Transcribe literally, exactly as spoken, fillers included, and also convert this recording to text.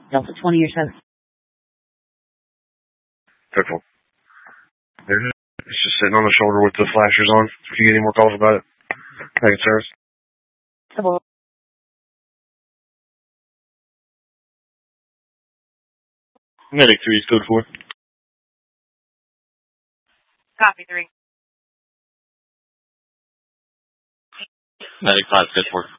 Delta twenty, your service. Careful. It's just sitting on the shoulder with the flashers on. If you get any more calls about it, make it service. Double. Medic three is code four. Copy three. Medic five, code four.